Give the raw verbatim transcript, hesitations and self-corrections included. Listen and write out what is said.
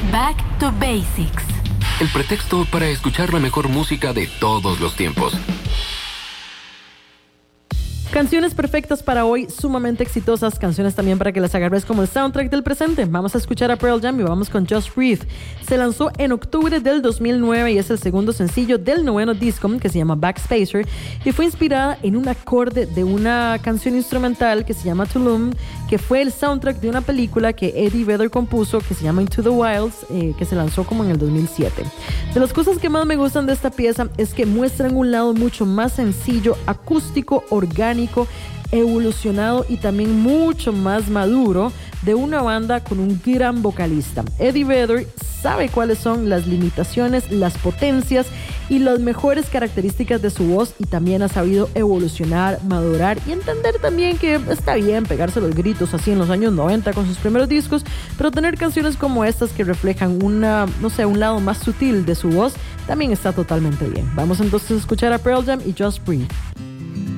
Back to Basics. El pretexto para escuchar la mejor música de todos los tiempos. Canciones perfectas para hoy, sumamente exitosas. Canciones también para que las agarres como el soundtrack del presente. Vamos a escuchar a Pearl Jam y vamos con Just Breathe. Se lanzó en octubre del dos mil nueve y es el segundo sencillo del noveno disco, que se llama Backspacer, y fue inspirada en un acorde de una canción instrumental que se llama Tulum, que fue el soundtrack de una película que Eddie Vedder compuso que se llama Into the Wilds, eh, que se lanzó como en el dos mil siete. De las cosas que más me gustan de esta pieza es que muestran un lado mucho más sencillo, acústico, orgánico, evolucionado y también mucho más maduro de una banda con un gran vocalista. Eddie Vedder sabe cuáles son las limitaciones, las potencias y las mejores características de su voz, y también ha sabido evolucionar, madurar y entender también que está bien pegarse los gritos así en los años noventa con sus primeros discos, pero tener canciones como estas que reflejan una, no sé, un lado más sutil de su voz también está totalmente bien. Vamos entonces a escuchar a Pearl Jam y Just Breathe.